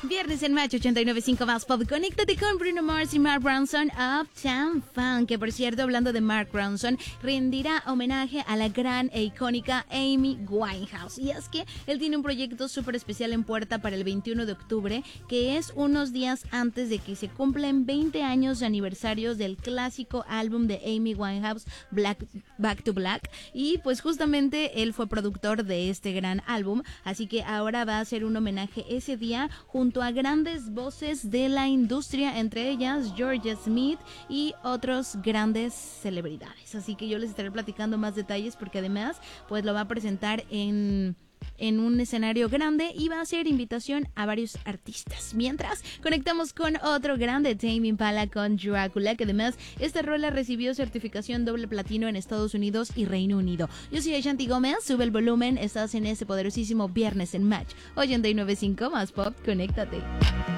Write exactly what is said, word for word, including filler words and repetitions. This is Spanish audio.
Viernes en Match ochenta y nueve punto cinco más Pop. Conéctate con Bruno Mars y Mark Ronson, Uptown Funk, que por cierto, hablando de Mark Ronson, rendirá homenaje a la gran e icónica Amy Winehouse. Y es que él tiene un proyecto súper especial en puerta para el veintiuno de octubre, que es unos días antes de que se cumplen veinte años de aniversarios del clásico álbum de Amy Winehouse, Black, Back to Black. Y pues justamente él fue productor de este gran álbum, así que ahora va a hacer un homenaje ese día junto a grandes voces de la industria, entre ellas Georgia Smith y otros grandes celebridades. Así que yo les estaré platicando más detalles porque además pues lo va a presentar en... en un escenario grande y va a hacer invitación a varios artistas. Mientras, conectamos con otro grande, Tame Impala con Drácula, que además esta rola recibió certificación doble platino en Estados Unidos y Reino Unido. Yo soy Ashanti Gómez, sube el volumen, estás en ese poderosísimo Viernes en Match ochenta y nueve punto cinco más Pop, conéctate.